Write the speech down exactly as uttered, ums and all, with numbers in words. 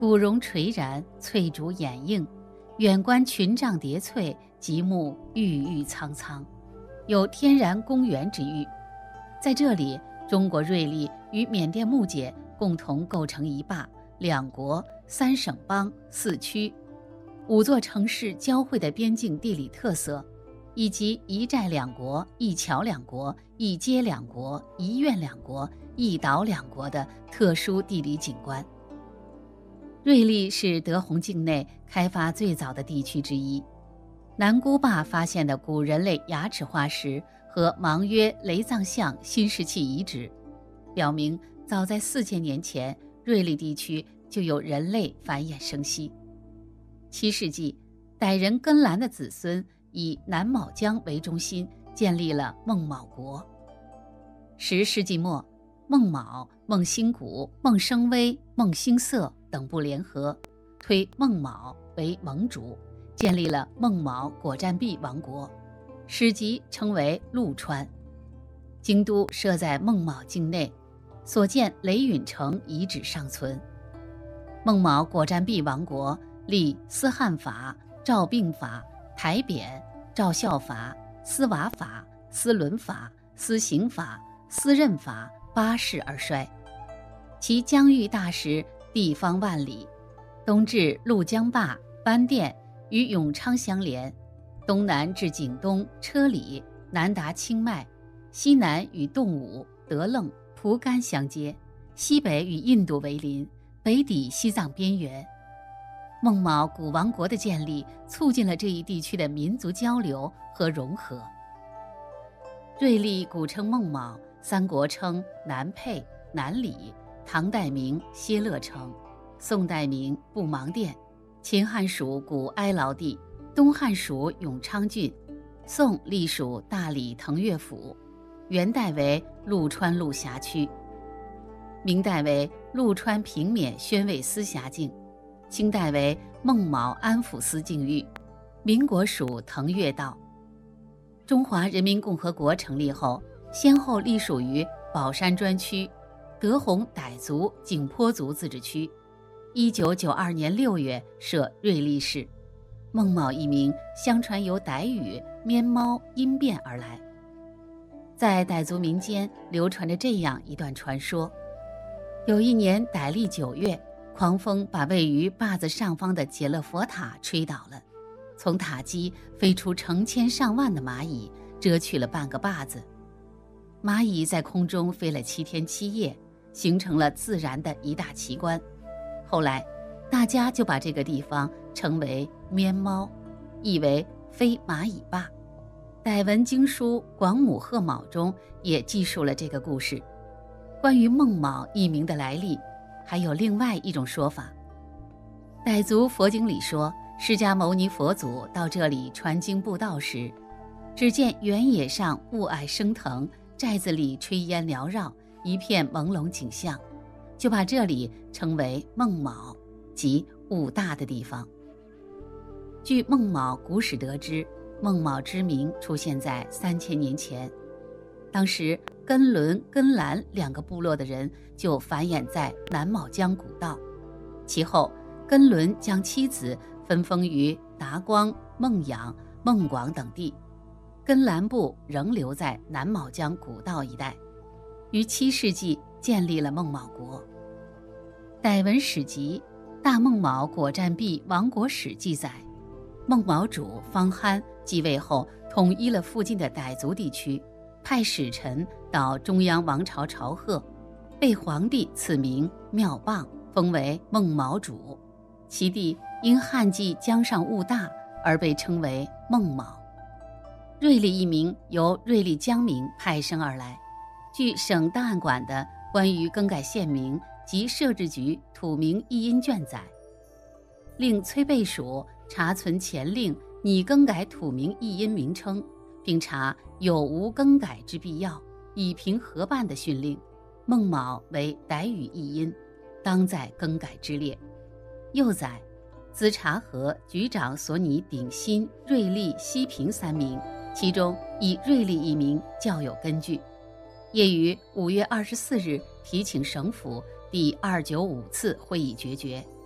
古榕垂然，翠竹掩映，远观群嶂叠翠，极目郁郁苍苍，有天然公园之誉。在这里，中国瑞丽与缅甸木姐共同构成一坝、两国、三省邦、四区五座城市交汇的边境地理特色，以及一寨两国、一桥两国、一街两国、一院两国、一岛两国的特殊地理景观。瑞丽是德宏境内开发最早的地区之一。南姑坝发现的古人类牙齿化石和芒约雷藏象新石器遗址，表明早在四千年前，瑞丽地区就有人类繁衍生息。七世纪，傣人根兰的子孙以南卯江为中心建立了孟卯国。十世纪末，孟卯、孟兴谷、孟生威、孟兴色等部联合，推孟卯为盟主，建立了孟卯果占璧王国，史籍称为陆川。京都设在孟卯境内，所建雷允城遗址尚存。孟卯果占璧王国立司汉法、诏并法、台典、诏孝法、司瓦法、司伦法、司刑法、司任法八世而衰。其疆域大时，地方万里，东至陆江坝、班店与永昌相连，东南至景东、车里，南达清迈，西南与洞武、德楞、蒲甘相接，西北与印度为邻，北抵西藏边缘。孟卯古王国的建立，促进了这一地区的民族交流和融合。瑞丽古称孟卯，三国称南沛、南里，唐代名歇乐城，宋代名布芒店，秦汉属古哀牢地，东汉属永昌郡，宋隶属大理腾越府，元代为陆川路辖区，明代为陆川平缅宣慰司辖境，清代为孟卯安抚司境域，民国属腾越道。中华人民共和国成立后，先后隶属于宝山专区、德宏傣族景颇族自治区。一九九二年六月设瑞丽市。孟卯一名相传由傣语面猫音变而来。在傣族民间流传着这样一段传说：有一年傣历九月，狂风把位于坝子上方的解勒佛塔吹倒了，从塔基飞出成千上万的蚂蚁，遮去了半个坝子。蚂蚁在空中飞了七天七夜，形成了自然的一大奇观。后来大家就把这个地方称为面猫，意为飞蚂蚁坝。傣文经书《广母贺卯》中也记述了这个故事。关于孟卯一名的来历，还有另外一种说法。傣族佛经里说，释迦牟尼佛祖到这里传经布道时，只见原野上雾霭升腾，寨子里炊烟缭绕，一片朦胧景象，就把这里称为孟卯，即雾大的地方。据孟卯古史得知，孟卯之名出现在三千年前，当时根伦、根兰两个部落的人就繁衍在南卯江古道。其后根伦将妻子分封于达光、孟养、孟广等地，根兰部仍留在南卯江古道一带，于七世纪建立了孟卯国。傣文史籍《大孟卯果占璧王国史》记载，孟卯主方憨继位后，统一了附近的傣族地区，派使臣到中央王朝朝贺，被皇帝赐名妙棒，封为孟卯主。其地因旱季江上雾大而被称为孟卯。瑞丽一名由瑞丽江民派生而来。据省档案馆的关于更改县名及设置局土名译音卷载，令崔备署查存前令拟更改土名译音名称，并查有无更改之必要，以凭合办的训令，孟卯为傣语译音，当在更改之列。又载，兹查核局长所拟鼎新、瑞丽、西平三名，其中以瑞丽一名较有根据。业于五月二十四日提请省府第二九五次会议决决。